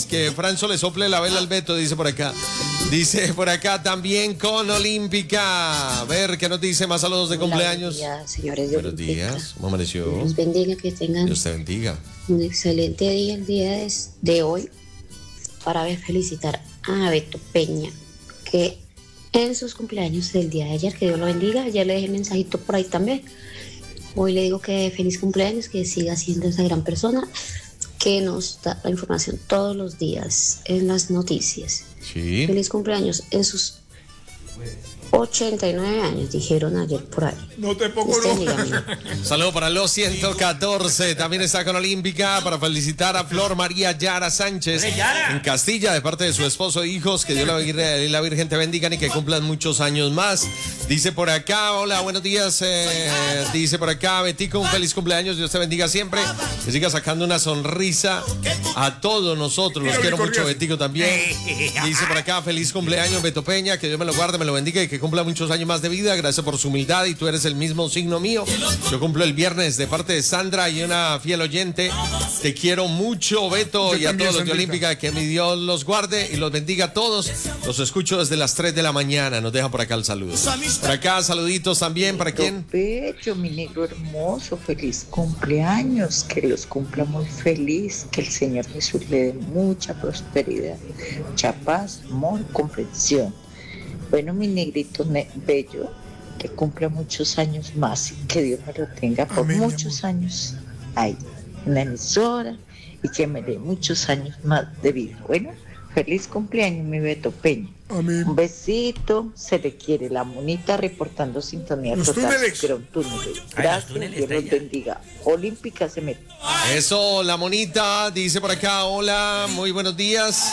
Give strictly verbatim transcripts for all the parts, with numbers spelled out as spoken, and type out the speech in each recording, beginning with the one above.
que Franzo le sople la vela al Beto, dice por acá. Dice por acá también con Olímpica. A ver, ¿qué nos dice? Más saludos de Hola, cumpleaños. Buenos días, señores de Buenos Olímpica. días, ¿cómo amaneció? Dios bendiga, que tengan Dios te bendiga. un excelente día el día de, de hoy. Para felicitar a Beto Peña, que en sus cumpleaños del día de ayer, que Dios lo bendiga. Ayer le dejé mensajito por ahí también. Hoy le digo que feliz cumpleaños, que siga siendo esa gran persona que nos da la información todos los días en las noticias. Sí. Feliz cumpleaños en sus ochenta y nueve años, dijeron ayer por ahí. No te pongo Usted no. dígame. Saludo para los ciento catorce. También está con Olímpica para felicitar a Flor María Yara Sánchez en Castilla, de parte de su esposo e hijos. Que Dios la, Vir- la Virgen te bendiga y que cumplan muchos años más. Dice por acá, hola, buenos días. Eh, dice por acá, Betico, un feliz cumpleaños. Dios te bendiga siempre. Que siga sacando una sonrisa a todos nosotros. Los quiero mucho, Betico, también. Dice por acá, feliz cumpleaños, Beto Peña. Que Dios me lo guarde, me lo bendiga y que cumpla muchos años más de vida. Gracias por su humildad y tú eres el mismo signo mío. Yo cumplo el viernes de parte de Sandra y una fiel oyente. Te quiero mucho, Beto, Yo y a también, todos los de Sandrita. Olímpica. Que mi Dios los guarde y los bendiga a todos. Los escucho desde las tres de la mañana. Nos deja por acá el saludo. Por acá, saluditos también. ¿Para quién? Bello, mi negro hermoso, feliz cumpleaños, que los cumpla muy feliz, que el Señor Jesús le dé mucha prosperidad, mucha paz, amor, comprensión. Bueno, mi negrito ne- bello, que cumpla muchos años más y que Dios me lo tenga por Amén, mi muchos años ahí, en la emisora, y que me dé muchos años más de vida. Bueno, feliz cumpleaños, mi Beto Peña. Amén. Un besito, se le quiere, la monita reportando sintonía Los total. túneles. Pero un túnel. Ay, Gracias, los túneles, Dios los estrella. bendiga. Olímpica se mete. Eso, la monita. Dice por acá, hola, muy buenos días.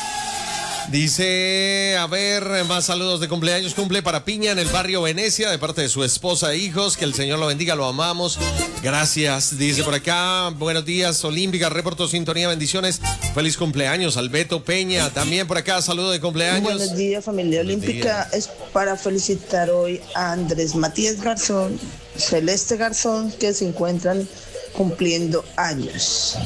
Dice, a ver, más saludos de cumpleaños. Cumple para Piña en el barrio Venecia, de parte de su esposa e hijos. Que el Señor lo bendiga, lo amamos. Gracias. Dice por acá, buenos días, Olímpica, reporto sintonía, bendiciones. Feliz cumpleaños, Alberto Peña. También por acá, saludo de cumpleaños. Buenos días, familia Buenos olímpica. Es para felicitar hoy a Andrés Matías Garzón, Celeste Garzón, que se encuentran cumpliendo años.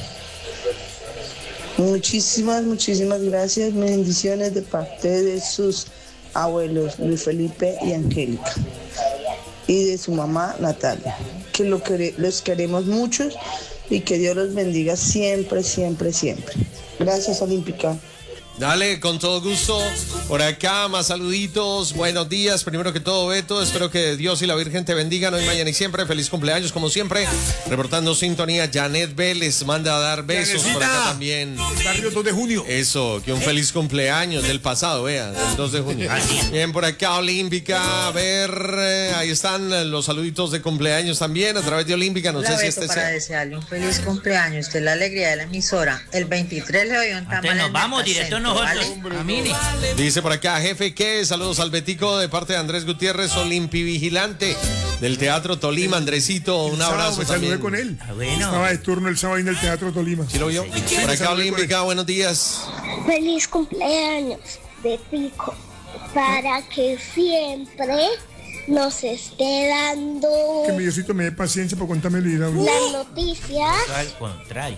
Muchísimas, muchísimas gracias. Bendiciones de parte de sus abuelos, Luis Felipe y Angélica, y de su mamá, Natalia. Que lo quere- los queremos mucho y que Dios los bendiga siempre, siempre, siempre. Gracias, Olímpica. Dale, con todo gusto. Por acá, más saluditos. Buenos días. Primero que todo, Beto, espero que Dios y la Virgen te bendigan hoy, mañana y siempre. Feliz cumpleaños, como siempre. Reportando sintonía, Janet Vélez manda a dar besos. Por acá también. Barrio dos de junio. Eso, que un feliz cumpleaños del pasado, vea, del dos de junio. Bien, por acá, Olímpica. A ver, eh, ahí están eh, los saluditos de cumpleaños también a través de Olímpica. No Hola, sé si Beto, este para sea. desearle un feliz cumpleaños, usted es la alegría de la emisora. El veintitrés le doy un tamal. Antes en nos vamos, Metacentro, directo nosotros. ¿vale? A Mini. Dice por acá, jefe, ¿qué? Saludos al Betico de parte de Andrés Gutiérrez, Olimpi Vigilante del Teatro Tolima. Andresito, un El sábado abrazo me saludé también. con él. Ah, bueno. Estaba de turno el sábado en el Teatro Tolima. ¿Sí lo vio? Por Me acá, saludé Olímpica, buenos días. Feliz cumpleaños de Pico, para que siempre nos esté dando Que mi Diosito me dé paciencia para contarme la vida. las noticias. Al contrario.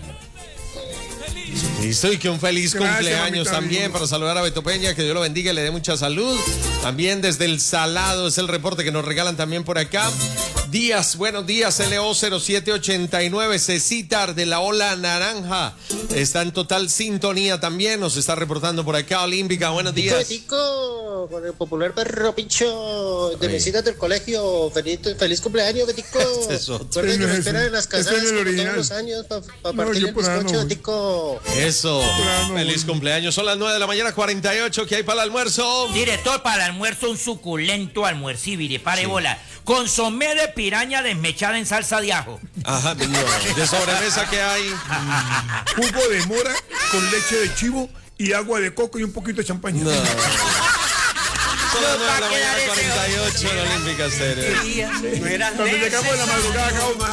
Listo, y que un feliz Gracias, cumpleaños mamita también linda. para saludar a Beto Peña, que Dios lo bendiga y le dé mucha salud. También desde el Salado es el reporte que nos regalan también por acá. Días, buenos días, L O cero siete ochenta y nueve, Cecitar de la Ola Naranja. Está en total sintonía también, nos está reportando por acá, Olímpica, buenos días. Betico, con el popular perro pincho de Oye. vecinas del colegio. Feliz, feliz cumpleaños, Betico. Este es otro. Recuerden que Este no me es esperan ese. en las Este no es casadas el como original. todos los años para No, partir yo el por ahí no bizcocho, voy. Betico. Eso, Bravo. feliz cumpleaños, son las nueve de la mañana, cuarenta y ocho, ¿qué hay para el almuerzo? Director, para el almuerzo, un suculento almuercibiri, pare bola. Consomé de piraña desmechada en salsa de ajo. Ajá, niño, de sobremesa que hay. Jugo de mora con leche de chivo y agua de coco y un poquito de champaña. No. Son las nueve de la mañana, cuarenta y ocho en Olímpica Estéreo. No era Cuando llegamos de la madrugada, acabo